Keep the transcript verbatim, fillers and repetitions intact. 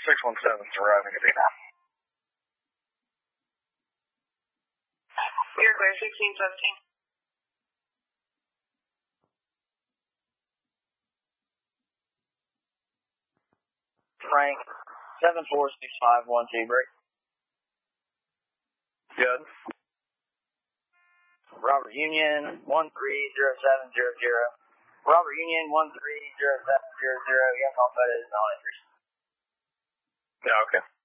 six one seven is arriving at Dana. You're clear, sixteen seventeen. Frank, seven four six five one two, break. Good. Robert Union, one three zero seven zero zero. Robert Union, one three zero seven zero zero. You have to call that as non-interest. Yeah, okay.